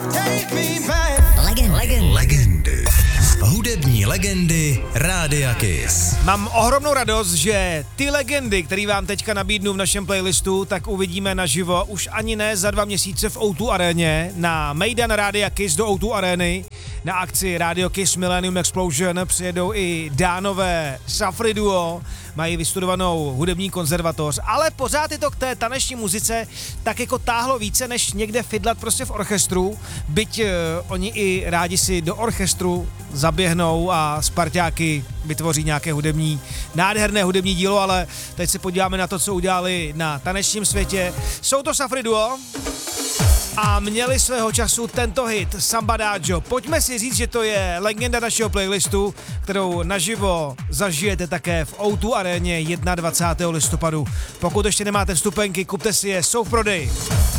Legendy. Hudební legendy Rádia Kiss. Mám ohromnou radost, že ty legendy, které vám teďka nabídnu v našem playlistu, tak uvidíme naživo už ani ne za 2 měsíce v O2 aréně, na Mejdan Rádia Kiss do O2 arény. Na akci Radio Kiss Millennium Explosion přijedou i Dánové Safri Duo, mají vystudovanou hudební konzervatoř, ale pořád je to k té taneční muzice tak jako táhlo více, než někde fidlat prostě v orchestru, byť oni i rádi si do orchestru zaběhnou a Sparťáky vytvoří nějaké nádherné hudební dílo, ale teď se podíváme na to, co udělali na tanečním světě. Jsou to Safri Duo a měli svého času tento hit Samba Adagio. Pojďme si říct, že to je legenda našeho playlistu, kterou naživo zažijete také v O2 aréně 21. listopadu. Pokud ještě nemáte vstupenky, kupte si je, jsou v prodeji.